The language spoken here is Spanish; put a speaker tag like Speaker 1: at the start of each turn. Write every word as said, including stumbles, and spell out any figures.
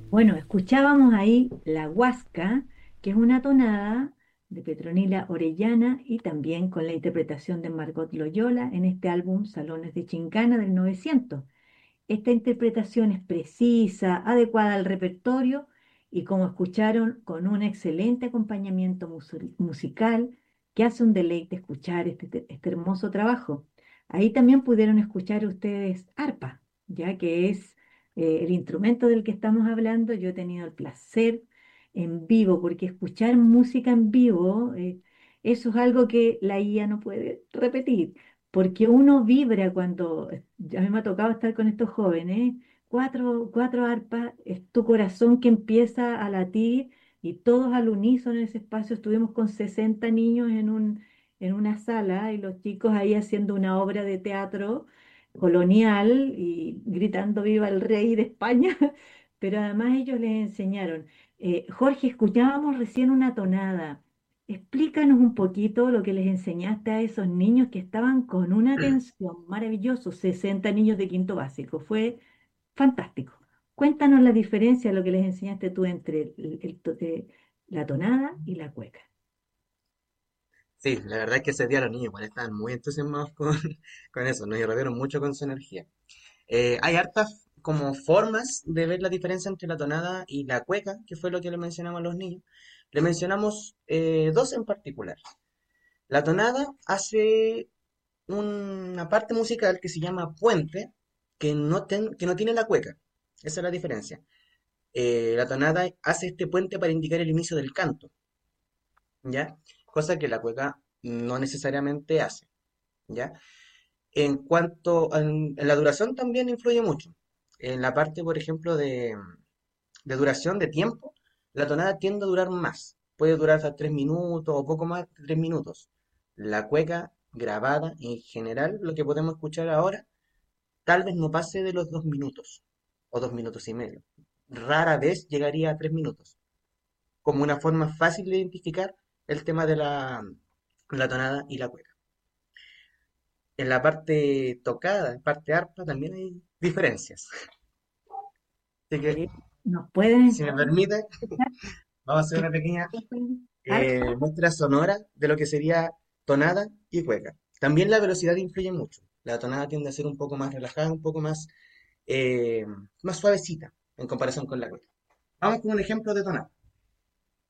Speaker 1: Bueno, escuchábamos ahí La Huasca, que es una tonada de Petronila Orellana y también con la interpretación de Margot Loyola en este álbum Salones de Chincana del novecientos. Esta interpretación es precisa, adecuada al repertorio y como escucharon, con un excelente acompañamiento musu- musical que hace un deleite escuchar este, este hermoso trabajo. Ahí también pudieron escuchar ustedes arpa, ya que es eh, el instrumento del que estamos hablando. Yo he tenido el placer en vivo, porque escuchar música en vivo, eh, eso es algo que la I A no puede repetir porque uno vibra cuando, a mí me ha tocado estar con estos jóvenes, cuatro, cuatro arpas, es tu corazón que empieza a latir y todos al unísono en ese espacio. Estuvimos con sesenta niños en un, en una sala y los chicos ahí haciendo una obra de teatro colonial y gritando viva el rey de España, pero además ellos les enseñaron. Eh, Jorge, escuchábamos recién una tonada. Explícanos un poquito lo que les enseñaste a esos niños que estaban con una atención maravillosa, sesenta niños de quinto básico. Fue fantástico. Cuéntanos la diferencia, lo que les enseñaste tú entre el- el to- eh, la tonada y la cueca.
Speaker 2: Sí, la verdad es que ese día los niños igual estaban muy entusiasmados con, con eso, nos irradiaron mucho con su energía. Eh, hay hartas como formas de ver la diferencia entre la tonada y la cueca, que fue lo que le mencionamos a los niños. Le mencionamos eh, dos en particular. La tonada hace una parte musical que se llama puente, que no, ten- que no tiene la cueca. Esa es la diferencia. Eh, la tonada hace este puente para indicar el inicio del canto, ¿ya? Cosa que la cueca no necesariamente hace, ¿ya? En cuanto a en la duración también influye mucho. En la parte, por ejemplo, de, de duración de tiempo, la tonada tiende a durar más. Puede durar hasta tres minutos o poco más de tres minutos. La cueca grabada, en general, lo que podemos escuchar ahora, tal vez no pase de los dos minutos o dos minutos y medio. Rara vez llegaría a tres minutos, como una forma fácil de identificar el tema de la, la tonada y la cueca. En la parte tocada, en parte arpa, también hay diferencias. Así que,
Speaker 1: Eh, ¿Nos pueden
Speaker 2: si me permite,
Speaker 1: explicar
Speaker 2: vamos a hacer
Speaker 1: qué
Speaker 2: una pequeña
Speaker 1: es
Speaker 2: eh,
Speaker 1: arpa?
Speaker 2: muestra sonora de lo que sería tonada y cueca. También la velocidad influye mucho. La tonada tiende a ser un poco más relajada, un poco más, eh, más suavecita en comparación con la cueca. Vamos con un ejemplo de tonada.